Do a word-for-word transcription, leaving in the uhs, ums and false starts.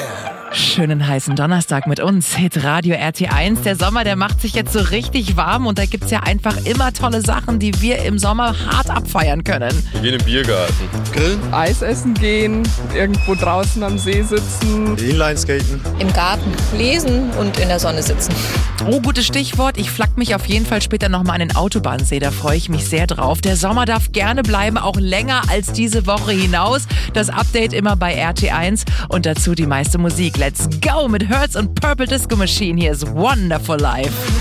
Schönen heißen Donnerstag mit uns, Hitradio R T eins. Der Sommer, der macht sich jetzt so richtig warm und da gibt's ja einfach immer tolle Sachen, die wir im Sommer hart abfeiern können. Wir gehen im Biergarten. Grillen. Eis essen gehen, irgendwo draußen am See sitzen. Inlineskaten. Im Garten lesen und in der Sonne sitzen. Oh, gutes Stichwort. Ich flack mich auf jeden Fall später nochmal an den Autobahnsee. Da freue ich mich sehr drauf. Der Sommer darf gerne bleiben, auch länger als diese Woche hinaus. Das Update immer bei R T eins und dazu die meiste Musik. Let's go mit Hertz und Purple Disco Machine. Hier ist Wonderful Life.